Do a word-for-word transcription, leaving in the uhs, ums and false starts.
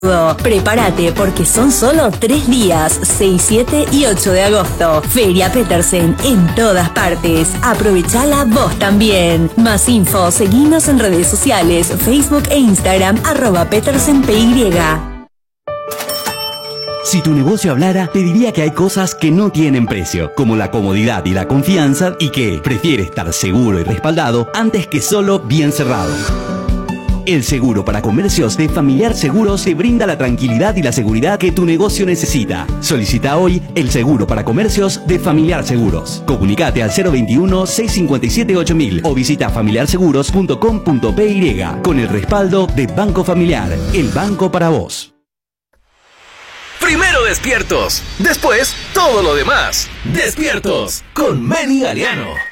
Prepárate porque son solo tres días, seis, siete y ocho de agosto. Feria Petersen en todas partes. Aprovechala vos también. Más info, seguinos en redes sociales, Facebook e Instagram, arroba Petersen P Y. Si tu negocio hablara, te diría que hay cosas que no tienen precio, como la comodidad y la confianza, y que prefiere estar seguro y respaldado antes que solo bien cerrado. El seguro para comercios de Familiar Seguros te brinda la tranquilidad y la seguridad que tu negocio necesita. Solicita hoy el seguro para comercios de Familiar Seguros. Comunicate al cero veintiuno, seiscientos cincuenta y siete, ocho mil o visita familiar seguros punto com punto p y con el respaldo de Banco Familiar, el banco para vos. Primero despiertos, después todo lo demás. Despiertos con Meni Galeano.